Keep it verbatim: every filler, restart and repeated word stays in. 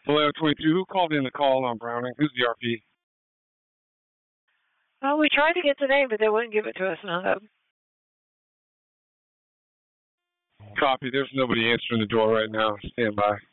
Hello, twenty-two. Who called in the call on Browning? Who's the R P? Well, we tried to get the name, but they wouldn't give it to us. None of them. Copy. There's nobody answering the door right now. Stand by.